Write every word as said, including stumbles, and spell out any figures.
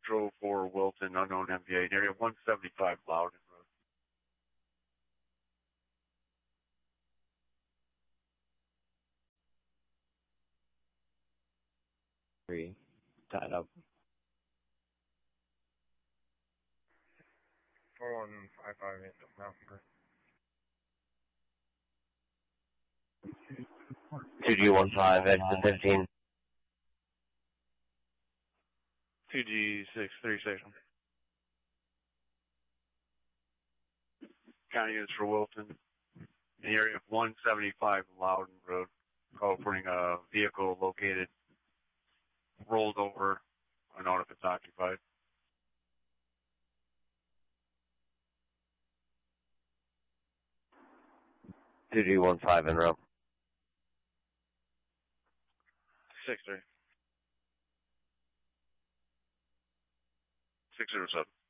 Patrol for Wilton, unknown M V A, in area one seventy-five Loudon Road. Three, tied up. four one five five eight, Mountain Group. two G one five, exit fifteen. two G six three station. County units for Wilton, in the area of one seventy-five Loudon Road, call reporting a vehicle located, rolled over, unknown if it's occupied. two G one five en route. six three. six zero seven.